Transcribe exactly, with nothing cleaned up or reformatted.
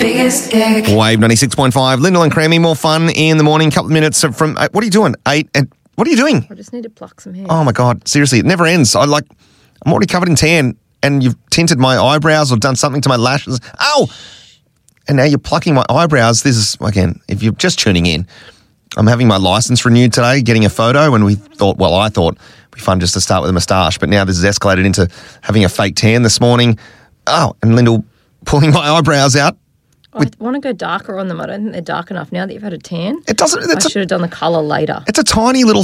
biggest ick. Wave ninety-six point five. Lyndall and Crammy, more fun in the morning. Couple of minutes from, uh, what are you doing? Eight, and what are you doing? I just need to pluck some hair. Oh my God, seriously, it never ends. I like, I'm already covered in tan and you've tinted my eyebrows or done something to my lashes. Ow! And now you're plucking my eyebrows. This is, again, if you're just tuning in, I'm having my license renewed today, getting a photo, and we thought, well, I thought it'd be fun just to start with a moustache, but now this has escalated into having a fake tan this morning. Oh, and Lyndall pulling my eyebrows out. I want to go darker on them. I don't think they're dark enough now that you've had a tan. It doesn't. I It's should have done the colour later. It's a tiny little